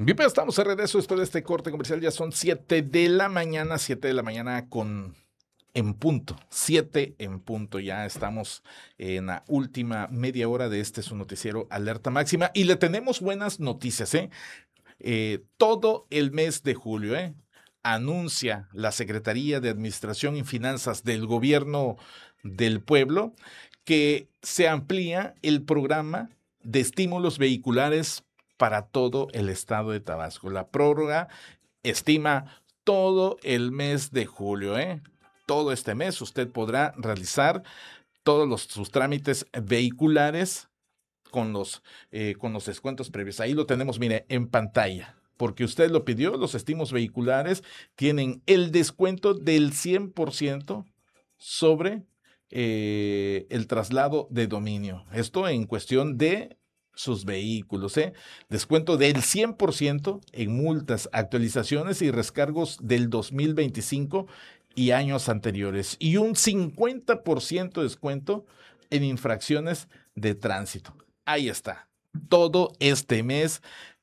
Bien, pues estamos de regreso después de este corte comercial. Ya son 7 de la mañana, 7 de la mañana en punto, 7 en punto. Ya estamos en la última media hora de este su noticiero Alerta Máxima y le tenemos buenas noticias, ¿eh? Todo el mes de julio, anuncia la Secretaría de Administración y Finanzas del Gobierno del Pueblo que se amplía el programa de estímulos vehiculares para todo el estado de Tabasco. La prórroga estima todo el mes de julio, Todo este mes usted podrá realizar todos sus trámites vehiculares con los descuentos previos. Ahí lo tenemos, mire, en pantalla. Porque usted lo pidió, los estímulos vehiculares tienen el descuento del 100% sobre el traslado de dominio. Esto en cuestión de sus vehículos, Descuento del 100% en multas, actualizaciones y recargos del 2025 y años anteriores. Y un 50% de descuento en infracciones de tránsito. Ahí está. Todo este mes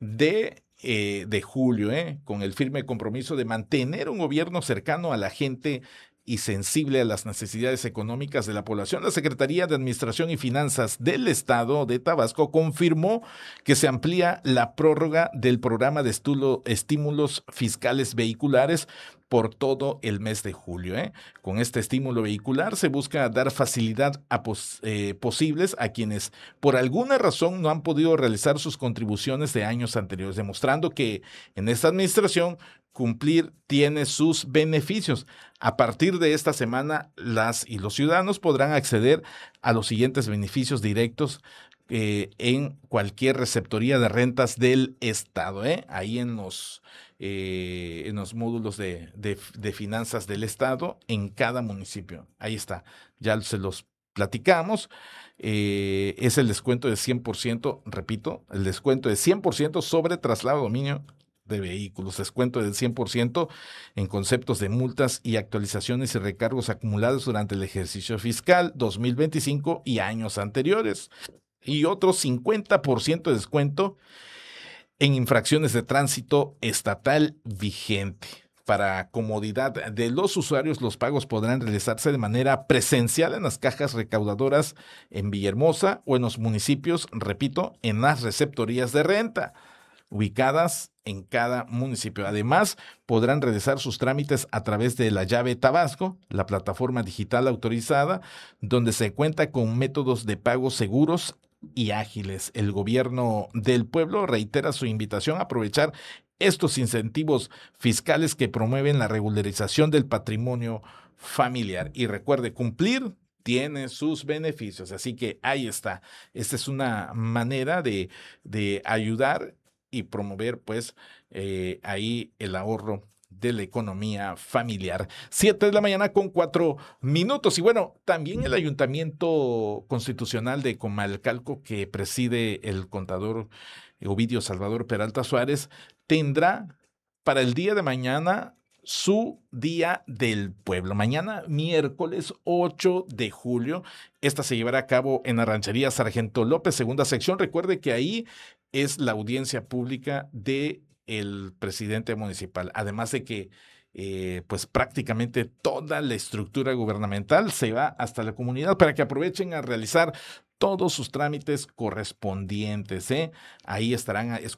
de julio, con el firme compromiso de mantener un gobierno cercano a la gente y sensible a las necesidades económicas de la población, la Secretaría de Administración y Finanzas del Estado de Tabasco confirmó que se amplía la prórroga del programa de estímulos fiscales vehiculares por todo el mes de julio. Con este estímulo vehicular se busca dar facilidad posibles a quienes por alguna razón no han podido realizar sus contribuciones de años anteriores, demostrando que en esta administración cumplir tiene sus beneficios. A partir de esta semana, las y los ciudadanos podrán acceder a los siguientes beneficios directos en cualquier receptoría de rentas del Estado, ahí en los módulos de finanzas del Estado en cada municipio. Ahí está, ya se los platicamos. Es el descuento de 100%, repito, el descuento de 100% sobre traslado de dominio de vehículos, descuento del 100% en conceptos de multas y actualizaciones y recargos acumulados durante el ejercicio fiscal 2025 y años anteriores. Y otro 50% de descuento en infracciones de tránsito estatal vigente. Para comodidad de los usuarios, los pagos podrán realizarse de manera presencial en las cajas recaudadoras en Villahermosa o en los municipios, repito, en las receptorías de renta ubicadas en cada municipio. Además, podrán realizar sus trámites a través de la llave Tabasco, la plataforma digital autorizada, donde se cuenta con métodos de pago seguros y ágiles. El gobierno del pueblo reitera su invitación a aprovechar estos incentivos fiscales que promueven la regularización del patrimonio familiar. Y recuerde, cumplir tiene sus beneficios. Así que ahí está. Esta es una manera de ayudar y promover, pues, ahí el ahorro de la economía familiar. 7 de la mañana con 4 minutos. Y bueno, también el Ayuntamiento Constitucional de Comalcalco, que preside el contador Ovidio Salvador Peralta Suárez, tendrá para el día de mañana su Día del Pueblo. Mañana, miércoles 8 de julio, esta se llevará a cabo en la ranchería Sargento López, segunda sección. Recuerde que ahí es la audiencia pública del presidente municipal, además de que pues prácticamente toda la estructura gubernamental se va hasta la comunidad para que aprovechen a realizar todos sus trámites correspondientes. Ahí estarán